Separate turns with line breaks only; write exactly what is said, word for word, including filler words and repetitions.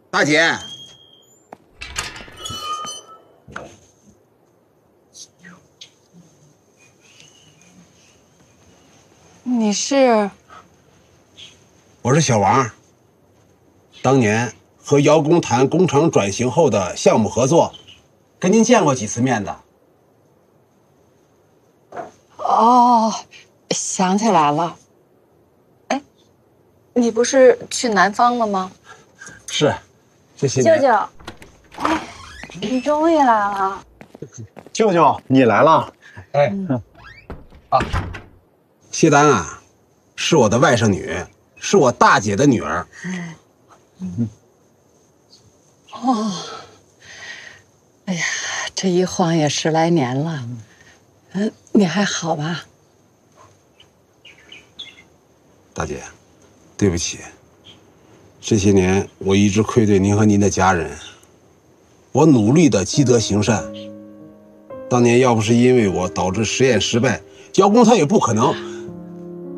大姐，
你是？
我是小王。当年和姚工谈工厂转型后的项目合作，跟您见过几次面的。
哦，想起来了。哎，你不是去南方了吗？
是，这些
舅
年。
舅，哎，你终于来了。
舅舅，你来了。
哎，
嗯、
啊，谢丹啊，是我的外甥女，是我大姐的女儿。
嗯。哦，哎呀，这一晃也十来年了。嗯，你还好吧？
大姐，对不起，这些年我一直愧对您和您的家人，我努力的积德行善。当年要不是因为我导致实验失败，姚工他也不可能